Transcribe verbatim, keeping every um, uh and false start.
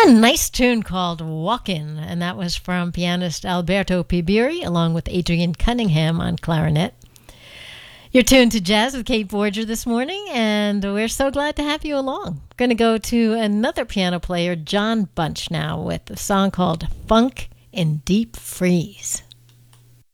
A nice tune called Walkin', and that was from pianist Alberto Pibiri along with Adrian Cunningham on clarinet. You're tuned to Jazz with Kate Borger this morning, and we're so glad to have you along. We're going to go to another piano player, John Bunch, now with a song called Funk in Deep Freeze.